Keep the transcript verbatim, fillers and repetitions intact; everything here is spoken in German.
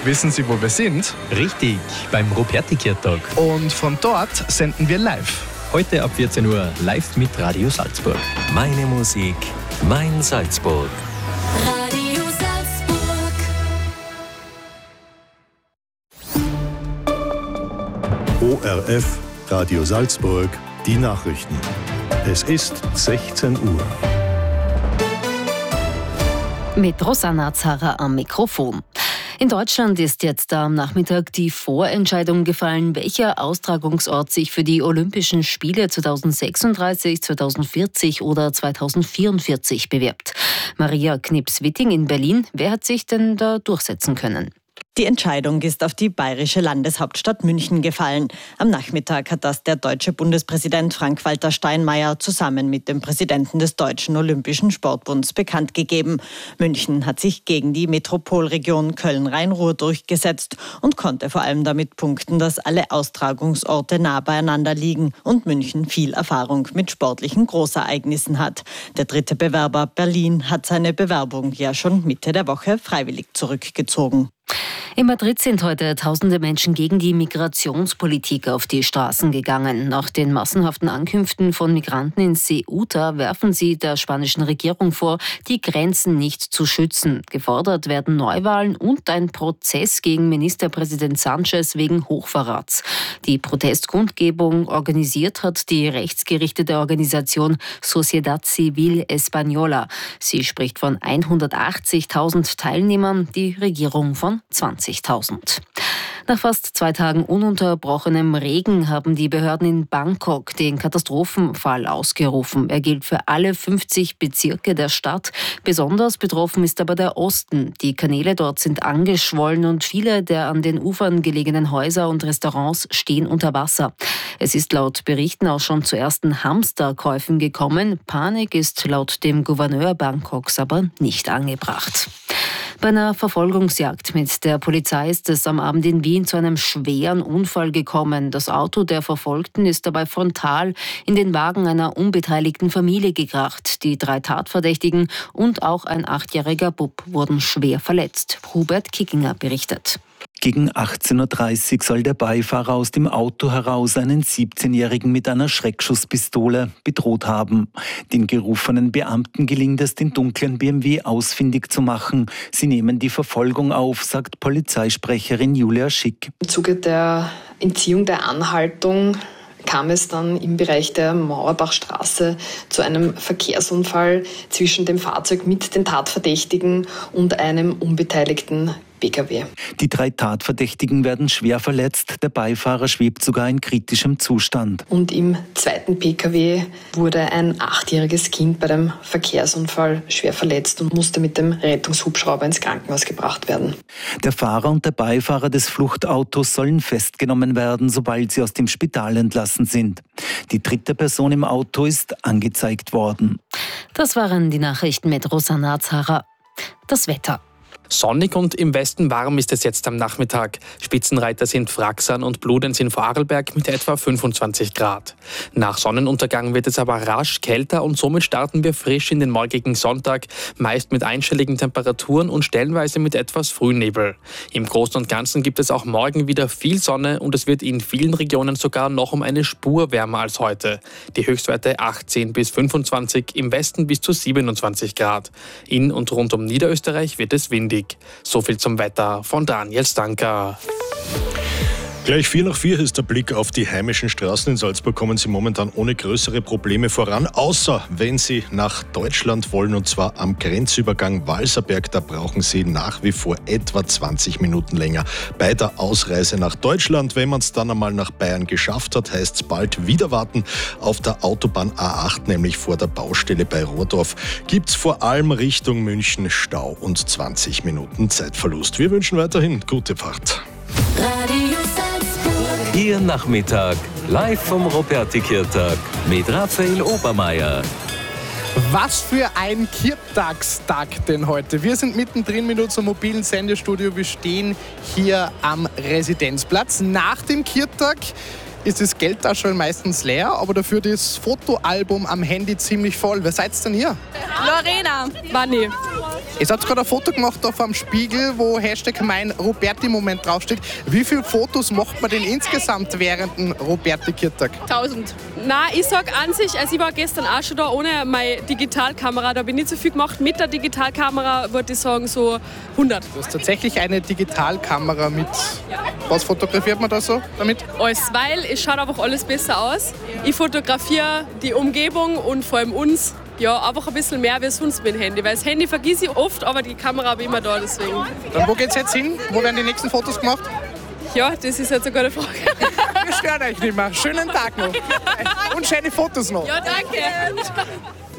Wissen Sie, wo wir sind? Richtig, beim Ruperti-Kirtag. Und von dort senden wir live. Heute ab vierzehn Uhr live mit Radio Salzburg. Meine Musik, mein Salzburg. Radio Salzburg. O R F, Radio Salzburg, die Nachrichten. Es ist sechzehn Uhr. Mit Rosanna Zara am Mikrofon. In Deutschland ist jetzt am Nachmittag die Vorentscheidung gefallen, welcher Austragungsort sich für die Olympischen Spiele zweitausendsechsunddreißig, zweitausendvierzig oder zweitausendvierundvierzig bewirbt. Maria Knips-Witting in Berlin, wer hat sich denn da durchsetzen können? Die Entscheidung ist auf die bayerische Landeshauptstadt München gefallen. Am Nachmittag hat das der deutsche Bundespräsident Frank-Walter Steinmeier zusammen mit dem Präsidenten des Deutschen Olympischen Sportbunds bekannt gegeben. München hat sich gegen die Metropolregion Köln-Rhein-Ruhr durchgesetzt und konnte vor allem damit punkten, dass alle Austragungsorte nah beieinander liegen und München viel Erfahrung mit sportlichen Großereignissen hat. Der dritte Bewerber, Berlin, hat seine Bewerbung ja schon Mitte der Woche freiwillig zurückgezogen. In Madrid sind heute tausende Menschen gegen die Migrationspolitik auf die Straßen gegangen. Nach den massenhaften Ankünften von Migranten in Ceuta werfen sie der spanischen Regierung vor, die Grenzen nicht zu schützen. Gefordert werden Neuwahlen und ein Prozess gegen Ministerpräsident Sánchez wegen Hochverrats. Die Protestkundgebung organisiert hat die rechtsgerichtete Organisation Sociedad Civil Española. Sie spricht von hundertachtzigtausend Teilnehmern, die Regierung von zwanzigtausend. Nach fast zwei Tagen ununterbrochenem Regen haben die Behörden in Bangkok den Katastrophenfall ausgerufen. Er gilt für alle fünfzig Bezirke der Stadt. Besonders betroffen ist aber der Osten. Die Kanäle dort sind angeschwollen und viele der an den Ufern gelegenen Häuser und Restaurants stehen unter Wasser. Es ist laut Berichten auch schon zu ersten Hamsterkäufen gekommen. Panik ist laut dem Gouverneur Bangkoks aber nicht angebracht. Bei einer Verfolgungsjagd mit der Polizei ist es am Abend in Wien zu einem schweren Unfall gekommen. Das Auto der Verfolgten ist dabei frontal in den Wagen einer unbeteiligten Familie gekracht. Die drei Tatverdächtigen und auch ein achtjähriger Bub wurden schwer verletzt. Hubert Kickinger berichtet. Gegen achtzehn Uhr dreißig soll der Beifahrer aus dem Auto heraus einen siebzehnjährigen mit einer Schreckschusspistole bedroht haben. Den gerufenen Beamten gelingt es, den dunklen B M W ausfindig zu machen. Sie nehmen die Verfolgung auf, sagt Polizeisprecherin Julia Schick. Im Zuge der Entziehung der Anhaltung kam es dann im Bereich der Mauerbachstraße zu einem Verkehrsunfall zwischen dem Fahrzeug mit den Tatverdächtigen und einem unbeteiligten P K W. Die drei Tatverdächtigen werden schwer verletzt. Der Beifahrer schwebt sogar in kritischem Zustand. Und im zweiten P K W wurde ein achtjähriges Kind bei dem Verkehrsunfall schwer verletzt und musste mit dem Rettungshubschrauber ins Krankenhaus gebracht werden. Der Fahrer und der Beifahrer des Fluchtautos sollen festgenommen werden, sobald sie aus dem Spital entlassen sind. Die dritte Person im Auto ist angezeigt worden. Das waren die Nachrichten mit Rosanna Zara. Das Wetter. Sonnig und im Westen warm ist es jetzt am Nachmittag. Spitzenreiter sind Fraxan und Bludenz in Vorarlberg mit etwa fünfundzwanzig Grad. Nach Sonnenuntergang wird es aber rasch kälter und somit starten wir frisch in den morgigen Sonntag, meist mit einstelligen Temperaturen und stellenweise mit etwas Frühnebel. Im Großen und Ganzen gibt es auch morgen wieder viel Sonne und es wird in vielen Regionen sogar noch um eine Spur wärmer als heute. Die Höchstwerte achtzehn bis fünfundzwanzig, im Westen bis zu siebenundzwanzig Grad. In und rund um Niederösterreich wird es windig. So viel zum Wetter von Daniel Stanker. Gleich vier nach vier ist der Blick auf die heimischen Straßen. In Salzburg kommen Sie momentan ohne größere Probleme voran, außer wenn Sie nach Deutschland wollen, und zwar am Grenzübergang Walserberg. Da brauchen Sie nach wie vor etwa zwanzig Minuten länger. Bei der Ausreise nach Deutschland, wenn man es dann einmal nach Bayern geschafft hat, heißt es bald wieder warten. Auf der Autobahn A acht, nämlich vor der Baustelle bei Rohrdorf, gibt es vor allem Richtung München Stau und zwanzig Minuten Zeitverlust. Wir wünschen weiterhin gute Fahrt. Radio Salzburg. Ihr Nachmittag live vom Ruperti-Kirtag mit Raphael Obermeier. Was für ein Kirtagstag denn heute. Wir sind mittendrin mit unserem mobilen Sendestudio. Wir stehen hier am Residenzplatz. Nach dem Kirtag ist das Geldtaschel meistens leer, aber dafür das Fotoalbum am Handy ziemlich voll. Wer seid denn hier? Lorena, Manni. Ihr habt gerade ein Foto gemacht da vom Spiegel, wo Hashtag mein Roberti-Moment draufsteht. Wie viele Fotos macht man denn insgesamt während dem Roberti-Kirtag? tausend. Nein, ich sag an sich, also ich war gestern auch schon da ohne meine Digitalkamera, da habe ich nicht so viel gemacht. Mit der Digitalkamera würde ich sagen so hundert. Du hast tatsächlich eine Digitalkamera mit. Was fotografiert man da so damit? Alles, weil es schaut einfach alles besser aus. Ich fotografiere die Umgebung und vor allem uns. Ja, einfach ein bisschen mehr wie sonst mit dem Handy, weil das Handy vergesse ich oft, aber die Kamera habe ich immer da, deswegen. Dann wo geht's jetzt hin? Wo werden die nächsten Fotos gemacht? Ja, das ist jetzt eine gute Frage. Wir stören euch nicht mehr. Schönen Tag noch. Und schöne Fotos noch. Ja, danke.